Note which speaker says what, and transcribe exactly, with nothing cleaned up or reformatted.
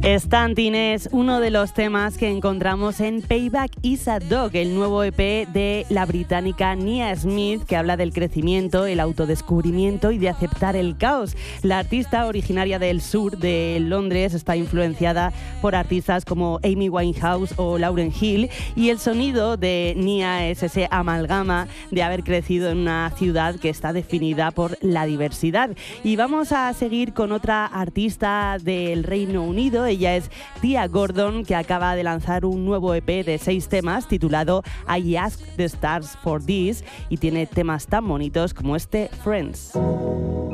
Speaker 1: Stunting es uno de los temas que encontramos en Payback is a Dog, el nuevo E P de la británica Nia Smith, que habla del crecimiento, el autodescubrimiento y de aceptar el caos. La artista, originaria del sur de Londres, está influenciada por artistas como Amy Winehouse o Lauryn Hill, y el sonido de Nia es ese amalgama de haber crecido en una ciudad que está definida por la diversidad. Y vamos a seguir con otra artista del Reino Unido. Ella es Tia Gordon, que acaba de lanzar un nuevo E P de seis temas titulado I Asked the Stars for This, y tiene temas tan bonitos como este Friends.